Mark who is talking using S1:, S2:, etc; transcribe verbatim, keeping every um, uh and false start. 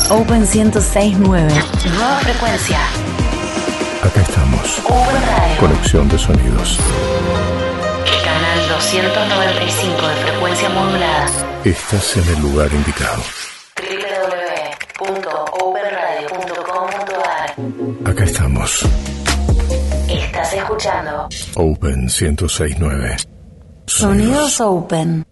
S1: Open ciento seis punto nueve. Nueva frecuencia.
S2: Acá estamos.
S1: Open Radio.
S2: Conexión de sonidos.
S1: Canal doscientos noventa y cinco de frecuencia modulada.
S2: Estás en el lugar indicado.
S1: doble u doble u doble u punto open radio punto com punto a r.
S2: Acá estamos.
S1: Estás escuchando
S2: Open ciento seis punto nueve.
S1: Sonidos Open.